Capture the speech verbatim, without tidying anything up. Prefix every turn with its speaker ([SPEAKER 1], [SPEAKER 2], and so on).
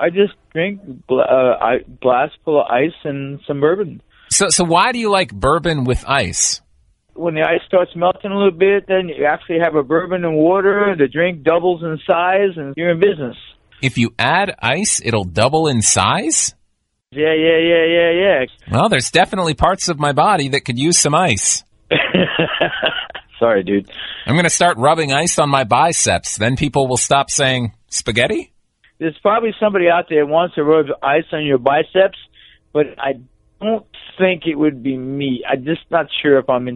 [SPEAKER 1] I just drink uh, a glass full of ice and some bourbon.
[SPEAKER 2] So, so why do you like bourbon with ice?
[SPEAKER 1] When the ice starts melting a little bit, then you actually have a bourbon and water. The drink doubles in size, and you're in business.
[SPEAKER 2] If you add ice, it'll double in size?
[SPEAKER 1] Yeah, yeah, yeah, yeah, yeah.
[SPEAKER 2] Well, there's definitely parts of my body that could use some ice.
[SPEAKER 1] Sorry, dude.
[SPEAKER 2] I'm going to start rubbing ice on my biceps. Then people will stop saying, spaghetti?
[SPEAKER 1] There's probably somebody out there who wants to rub ice on your biceps, but I don't think it would be me. I'm just not sure if I'm in